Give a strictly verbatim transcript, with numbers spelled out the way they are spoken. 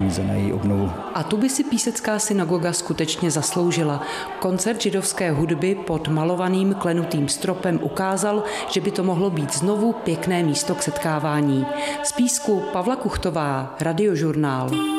peníze na její obnovu. A tu by si Písecká synagoga skutečně zasloužila. Koncert židovské hudby pod malovaným klenutým stropem ukázal, že by to mohlo být znovu pěkné místo k setkávání. Z Písku Pavla Kuchtová, Radiožurnál.